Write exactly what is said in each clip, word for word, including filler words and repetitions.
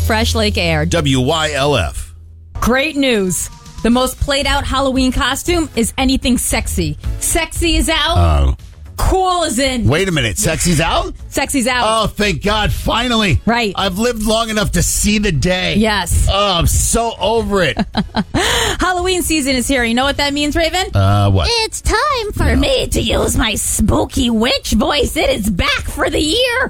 Fresh Lake Air. W Y L F. Great news. The most played out Halloween costume is anything sexy. Sexy is out. Oh. Cool is in. Wait a minute. Sexy's out? Sexy's out. Oh, thank God. Finally. Right. I've lived long enough to see the day. Yes. Oh, I'm so over it. Halloween season is here. You know what that means, Raven? Uh, what? It's time for me to use my spooky witch voice. It is back for the year.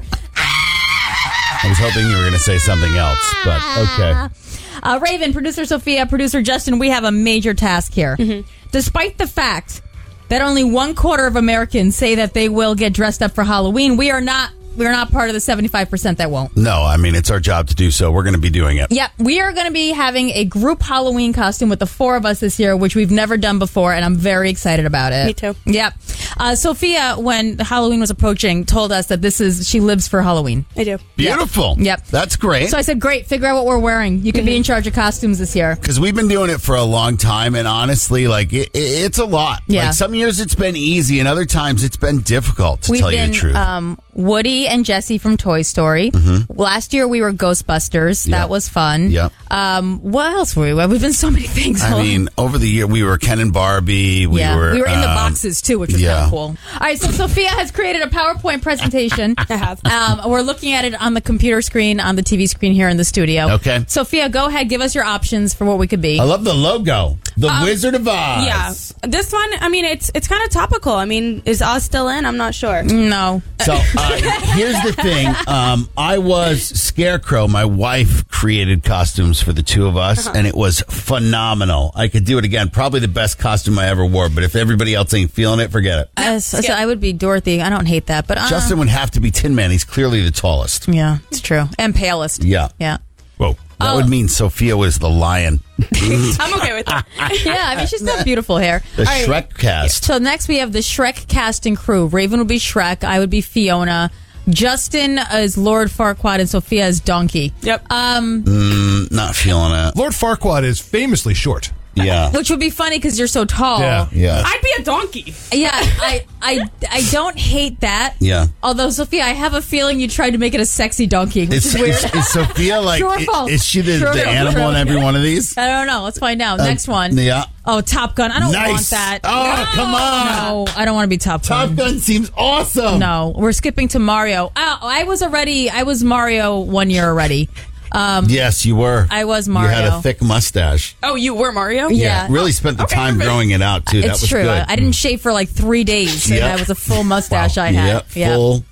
I was hoping you were going to say something else, but okay. Uh, Raven, producer Sophia, producer Justin, we have a major task here. Mm-hmm. Despite the fact that only one quarter of Americans say that they will get dressed up for Halloween, we are not we're not part of the seventy-five percent that won't. No, I mean, it's our job to do so. We're going to be doing it. Yep, we are going to be having a group Halloween costume with the four of us this year, which we've never done before, and I'm very excited about it. Me too. Yep. Uh, Sophia, when Halloween was approaching, told us that this is she lives for Halloween. I do. Beautiful. Yep. That's great. So I said, great, figure out what we're wearing. You can mm-hmm. be in charge of costumes this year. Because we've been doing it for a long time, and honestly, like, it, it's a lot. Yeah. Like, some years it's been easy, and other times it's been difficult, to We've tell been, you the truth. Um, Woody and Jesse from Toy Story. Mm-hmm. Last year we were Ghostbusters. That yep. was fun. Yep. Um, what else were we? We've been so many things. I mean, over the year, we were Ken and Barbie. We yeah, were we were in um, the boxes too, which was yeah. kind of cool. All right, so Sophia has created a PowerPoint presentation. I have. Um, we're looking at it on the computer screen, on the T V screen here in the studio. Okay. Sophia, go ahead. Give us your options for what we could be. I love the logo. The Um, Wizard of Oz. Yeah. This one, I mean, it's it's kind of topical. I mean, is Oz still in? I'm not sure. No. So uh, here's the thing. Um, I was Scarecrow. My wife created costumes for the two of us, uh-huh. and it was phenomenal. I could do it again. Probably the best costume I ever wore, but if everybody else ain't feeling it, forget it. Uh, so, so I would be Dorothy. I don't hate that, but uh, Justin would have to be Tin Man. He's clearly the tallest. Yeah, it's true. And palest. Yeah. Yeah. Whoa. That Oh. would mean Sophia was the lion. I'm okay with that. Yeah, I mean, she's got beautiful hair. The All right. Shrek cast. So next we have the Shrek cast and crew. Raven will be Shrek. I would be Fiona. Justin is Lord Farquaad and Sophia is Donkey. Yep. Um, Mm, not feeling it. Lord Farquaad is famously short. Yeah. which would be funny because you're so tall. Yeah. Yeah. I'd be a donkey. Yeah, I, I, I don't hate that. Yeah. Although, Sophia, I have a feeling you tried to make it a sexy donkey, which Is, is weird. is, is Sophia like, True or i- false? is she the, True or the false? animal in every one of these? I don't know. Let's find out. Next one. Yeah. Oh, Top Gun. I don't Nice. want that. Oh, no. come on. No, I don't want to be Top Gun. Top Gun seems awesome. No, we're skipping to Mario. I, I was already, I was Mario one year already. Um, Yes, you were. I was Mario. You had a thick mustache. Oh, you were Mario? Yeah. Really spent the Okay, time perfect. growing it out, too. That it's was true. good. I, I didn't shave for like three days. And Yep. that was a full mustache I had. Yep, Yeah. full.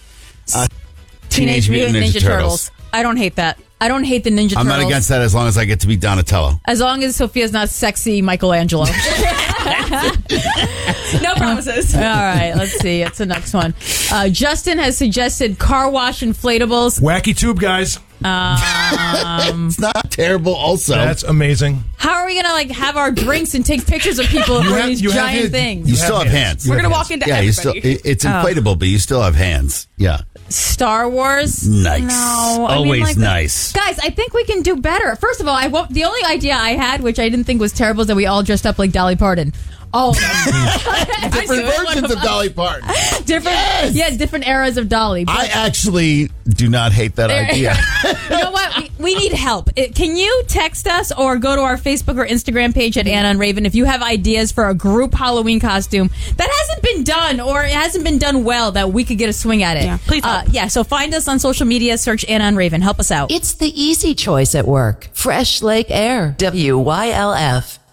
Uh, Teenage Mutant Ninja, Turtles. I don't hate that. I don't hate the Ninja I'm Turtles. not against that as long as I get to be Donatello. As long as Sophia's not sexy Michelangelo. No promises. All right, let's see. It's the next one. Uh, Justin has suggested car wash inflatables. Wacky tube, guys. Um, It's not terrible also. That's amazing. how are we going to like have our drinks and take pictures of people You for have- these you have giant hand- things? you still have hands. You We're have going to hands. walk into yeah, you still, everybody. it- it's Oh. inflatable, but you still have hands. Yeah. Star Wars? Nice. No. I mean, Always like, nice. Guys, I think we can do better. First of all, I won't, the only idea I had, which I didn't think was terrible, is that we all dressed up like Dolly Parton. All of them. Different versions of Dolly Parton. different, Yes! yeah, different eras of Dolly. But I actually do not hate that idea. you know what? We, we need help. It- can you text us or go to our Facebook or Instagram page at Anna and Raven if you have ideas for a group Halloween costume that hasn't been done or it hasn't been done well that we could get a swing at it? Yeah, please Uh, help. yeah, so find us on social media, search Anna and Raven. Help us out. It's the easy choice at work. Fresh Lake Air. W Y L F.